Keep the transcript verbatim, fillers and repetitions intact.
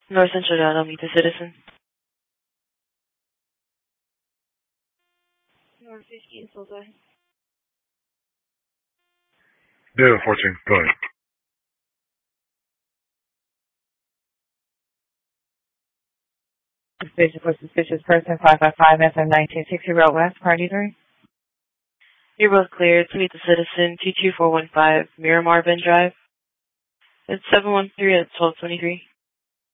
North Central Data, meet the citizen. North fifteen, full go ahead. Yeah, fourteen, go ahead. Suspicious for suspicious person, five five five F M nineteen sixty Road West, Party three. You're both cleared to meet the citizen, two two four one five Miramar Bend Drive. It's seven one three at twelve twenty-three.